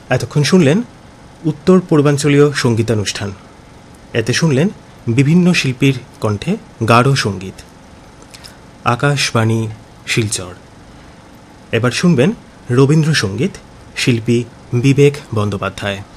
এতক্ষণ শুনলেন উত্তর পূর্বাঞ্চলীয় সঙ্গীতানুষ্ঠান। এতে শুনলেন বিভিন্ন শিল্পীর কণ্ঠে গাঢ় সঙ্গীত। আকাশবাণী শিলচর। এবার শুনবেন রবীন্দ্রসঙ্গীত, শিল্পী বিবেক বন্দ্যোপাধ্যায়।